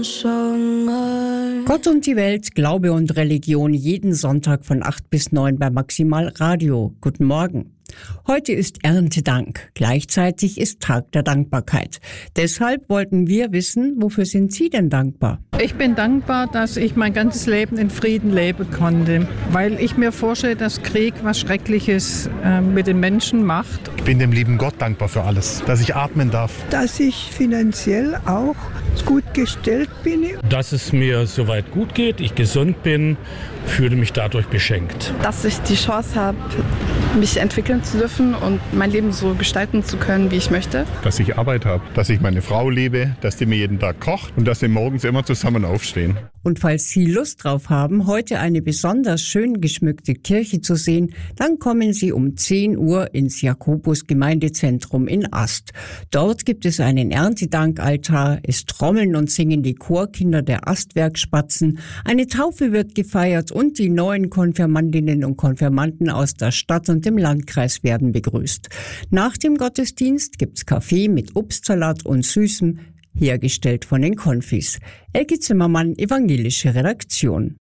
Gott und die Welt, Glaube und Religion, jeden Sonntag von 8 bis 9 bei Maximal Radio. Guten Morgen. Heute ist Erntedank. Gleichzeitig ist Tag der Dankbarkeit. Deshalb wollten wir wissen, wofür sind Sie denn dankbar? Ich bin dankbar, dass ich mein ganzes Leben in Frieden leben konnte, weil ich mir vorstelle, dass Krieg was Schreckliches mit den Menschen macht. Ich bin dem lieben Gott dankbar für alles, dass ich atmen darf. Dass ich finanziell auch gut gestellt bin. Dass es mir soweit gut geht, ich gesund bin, fühle mich dadurch beschenkt. Dass ich die Chance habe, mich entwickeln zu dürfen und mein Leben so gestalten zu können, wie ich möchte. Dass ich Arbeit habe, dass ich meine Frau liebe, dass die mir jeden Tag kocht und dass wir morgens immer zusammen aufstehen. Und falls Sie Lust drauf haben, heute eine besonders schön geschmückte Kirche zu sehen, dann kommen Sie um 10 Uhr ins Jakobus-Gemeindezentrum in Ast. Dort gibt es einen Erntedankaltar, es trommeln und singen die Chorkinder der Astwerkspatzen, eine Taufe wird gefeiert und die neuen Konfirmandinnen und Konfirmanden aus der Stadt und dem Landkreis werden begrüßt. Nach dem Gottesdienst gibt's Kaffee mit Obstsalat und Süßem, hergestellt von den Konfis. Elke Zimmermann, evangelische Redaktion.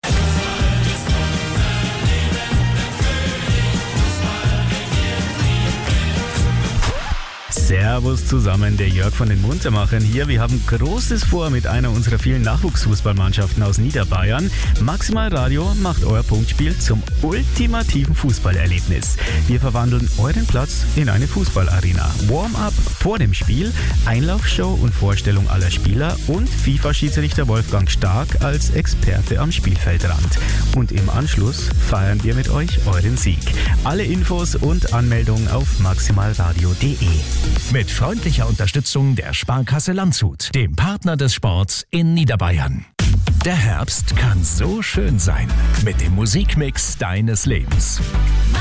Servus zusammen, der Jörg von den Muntermachern hier. Wir haben Großes vor mit einer unserer vielen Nachwuchsfußballmannschaften aus Niederbayern. Maximal Radio macht euer Punktspiel zum ultimativen Fußballerlebnis. Wir verwandeln euren Platz in eine Fußballarena. Warm-up vor dem Spiel, Einlaufshow und Vorstellung aller Spieler und FIFA-Schiedsrichter Wolfgang Stark als Experte am Spielfeldrand. Und im Anschluss feiern wir mit euch euren Sieg. Alle Infos und Anmeldungen auf maximalradio.de. Mit freundlicher Unterstützung der Sparkasse Landshut, dem Partner des Sports in Niederbayern. Der Herbst kann so schön sein mit dem Musikmix deines Lebens.